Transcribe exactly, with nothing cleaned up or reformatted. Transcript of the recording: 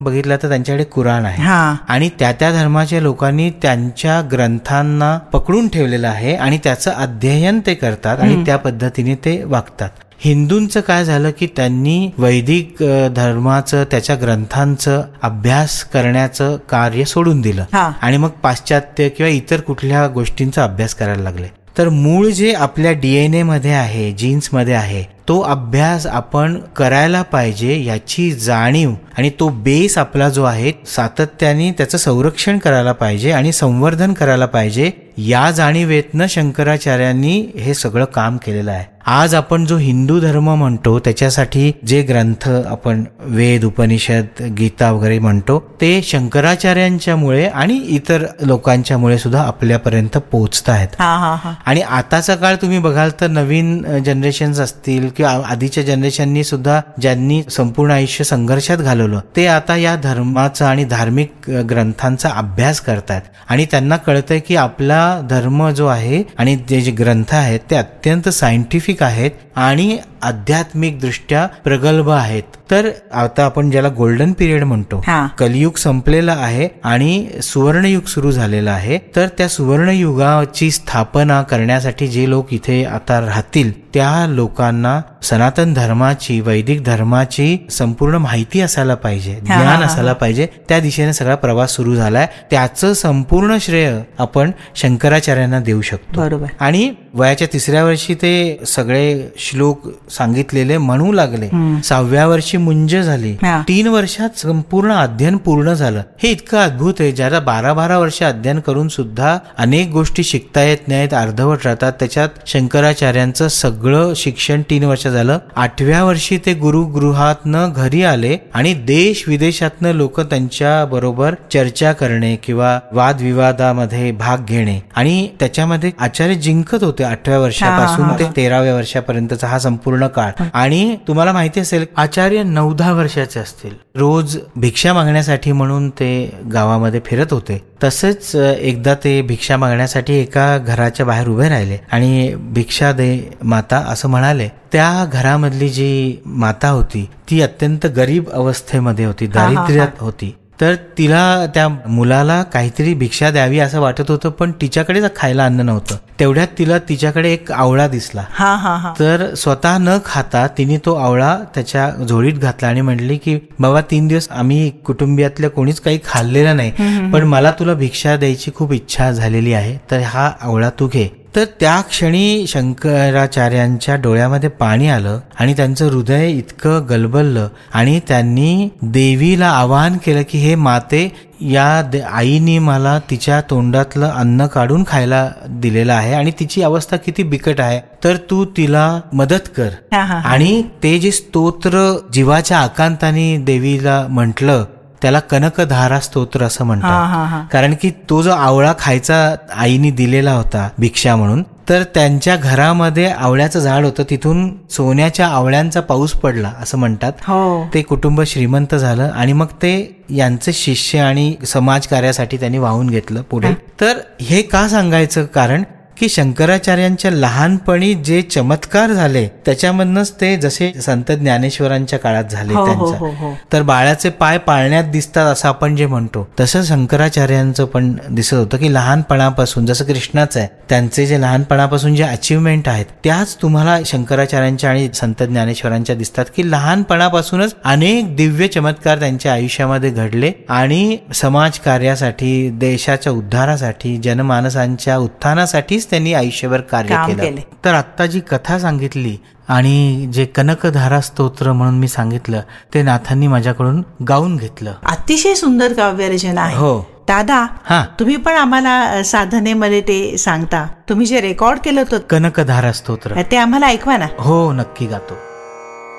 बघितलं तर त्यांच्याकडे कुराण आहे आणि त्या त्या धर्माच्या लोकांनी त्यांच्या ग्रंथांना पकडून ठेवलेलं आहे आणि त्याचं अध्ययन ते करतात आणि त्या पद्धतीने ते वागतात. हिंदूंचं काय झालं की त्यांनी वैदिक धर्माचं त्याच्या ग्रंथांचं अभ्यास करण्याचं कार्य सोडून दिलं आणि मग पाश्चात्य किंवा इतर कुठल्या गोष्टींचा अभ्यास करायला लागले. तर मूळ जे आपल्या डीएनए मध्ये आहे, जीन्स मध्ये आहे, तो अभ्यास आपण करायला पाहिजे याची जाणीव आणि तो बेस आपला जो आहे सातत्याने त्याचं संरक्षण करायला पाहिजे आणि संवर्धन करायला पाहिजे. या जाणीवेतनं शंकराचार्यांनी हे सगळं काम केलेलं आहे. आज आपण जो हिंदू धर्म म्हणतो त्याच्यासाठी जे ग्रंथ आपण वेद, उपनिषद, गीता वगैरे म्हणतो ते शंकराचार्यांच्यामुळे आणि इतर लोकांच्यामुळे सुद्धा आपल्यापर्यंत पोहोचत आहेत. आणि आताचा काळ तुम्ही बघाल तर नवीन जनरेशन असतील किंवा आधीच्या जनरेशननी सुद्धा ज्यांनी संपूर्ण आयुष्य संघर्षात घालवलं ते आता या धर्माचा आणि धार्मिक ग्रंथांचा अभ्यास करतात आणि त्यांना कळतंय की आपला धर्म जो आहे आणि जे जे ग्रंथ आहेत ते अत्यंत सायंटिफिक आहेत आणि आध्यात्मिक दृष्ट्या प्रगल्भ आहेत. तर आता आपण ज्याला गोल्डन पिरियड म्हणतो, कलियुग संपलेला आहे आणि सुवर्णयुग सुरू झालेला आहे. तर त्या सुवर्णयुगाची स्थापना करण्यासाठी जे लोक इथे आता राहतील त्या लोकांना सनातन धर्माची, वैदिक धर्माची संपूर्ण माहिती असायला पाहिजे, ज्ञान असायला पाहिजे. त्या दिशेने सगळा प्रवास सुरू झालाय. त्याचं संपूर्ण श्रेय आपण शंकराचार्यांना देऊ शकतो. बरोबर. आणि वयाच्या तिसऱ्या वर्षी ते सगळे श्लोक सांगितलेले म्हणू लागले. सहाव्या वर्षी मुंज झाली. तीन वर्षात संपूर्ण अध्ययन पूर्ण झालं. हे इतकं अद्भुत आहे. ज्याला बारा बारा वर्ष अध्ययन करून सुद्धा अनेक गोष्टी शिकता येत नाहीत, अर्धवट राहतात. त्याच्यात शंकराचार्यांचं सगळं शिक्षण तीन वर्ष झालं. आठव्या वर्षी ते गुरुगृहातनं घरी आले आणि देश विदेशातनं लोक त्यांच्या बरोबर चर्चा करणे किंवा वादविवादामध्ये भाग घेणे आणि त्याच्यामध्ये आचार्य जिंकत होते. आठव्या वर्षापासून ते तेराव्या वर्षापर्यंतचा हा संपूर्ण काळ. आणि तुम्हाला माहिती असेल आचार्य नऊ दहा वर्षाचे असतील. रोज भिक्षा मागण्यासाठी म्हणून ते गावामध्ये फिरत होते. तसेच एकदा ते भिक्षा मागण्यासाठी एका घराच्या बाहेर उभे राहिले आणि भिक्षा दे माता असं म्हणाले. त्या घरामधली जी माता होती ती अत्यंत गरीब अवस्थेमध्ये होती, दारिद्र्यात होती. तर तिला त्या मुलाला काहीतरी भिक्षा द्यावी असं वाटत होतं पण तिच्याकडे खायला अन्न नव्हतं. तेवढ्यात तिला तिच्याकडे एक आवळा दिसला. तर स्वतः न खाता तिने तो आवळा त्याच्या झोळीत घातला आणि म्हणली की बाबा तीन दिवस आम्ही कुटुंबियातल्या कोणीच काही खाल्लेलं नाही पण मला तुला भिक्षा द्यायची खूप इच्छा झालेली आहे तर हा आवळा तू घे. तर त्या क्षणी शंकराचार्यांच्या डोळ्यामध्ये पाणी आलं आणि त्यांचं हृदय इतकं गलबललं आणि त्यांनी देवीला आवाहन केलं की हे माते, या आईने मला तिच्या तोंडातलं अन्न काढून खायला दिलेलं आहे आणि तिची अवस्था किती बिकट आहे तर तू तिला मदत कर. आणि ते जे स्तोत्र जीवाच्या आकांताने देवीला म्हटलं त्याला कनकधारा स्तोत्र असं म्हणतात. कारण की तो जो आवळा खायचा आईने दिलेला होता भिक्षा म्हणून, तर त्यांच्या घरामध्ये आवळ्याचं झाड होतं, तिथून सोन्याच्या आवळ्यांचा पाऊस पडला असं म्हणतात. ते कुटुंब श्रीमंत झालं आणि मग ते यांचे शिष्य आणि समाज कार्यासाठी त्यांनी वाहून घेतलं पुढे. तर हे का सांगायचं कारण की शंकराचार्यांच्या लहानपणी जे चमत्कार झाले त्याच्यामधनच ते जसे संत ज्ञानेश्वरांच्या काळात झाले त्यांच्या, तर बाळाचे पाय पाळण्यात दिसतात असं आपण जे म्हणतो तसं शंकराचार्यांचं पण दिसत होतं की लहानपणापासून जसं कृष्णाचं आहे त्यांचे जे लहानपणापासून जे अचिव्हमेंट आहेत त्याच तुम्हाला शंकराचार्यांच्या आणि संत ज्ञानेश्वरांच्या दिसतात की लहानपणापासूनच अनेक दिव्य चमत्कार त्यांच्या आयुष्यामध्ये घडले आणि समाज कार्यासाठी, देशाच्या उद्धारासाठी, जनमानसांच्या उत्थानासाठीच त्यांनी आयुष्यभर कार्य केलं. तर आत्ता जी कथा सांगितली आणि जे कनकधारा स्तोत्र म्हणून मी सांगितलं ते नाथांनी माझ्याकडून गाऊन घेतलं. अतिशय सुंदर काव्यरचना आहे. हो दादा, हा तुम्ही पण आम्हाला साधनेमध्ये ते सांगता, तुम्ही जे रेकॉर्ड केलं होतं कनकधारा स्तोत्र ते आम्हाला ऐकवा ना. हो नक्की गातो.